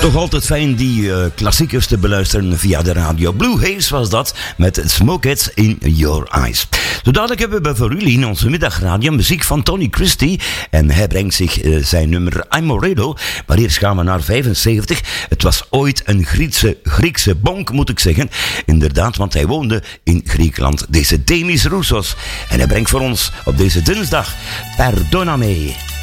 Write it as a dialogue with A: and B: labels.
A: Toch altijd fijn die klassiekers te beluisteren via de radio. Blue Haze was dat, met Smoke It in Your Eyes. Zo dadelijk hebben we voor jullie in onze middagradio muziek van Tony Christie. En hij brengt zich zijn nummer Amoredo. Maar eerst gaan we naar 75. Het was ooit een Griekse bonk, moet ik zeggen. Inderdaad, want hij woonde in Griekenland. Deze Demis Roussos. En hij brengt voor ons op deze dinsdag Perdona Me.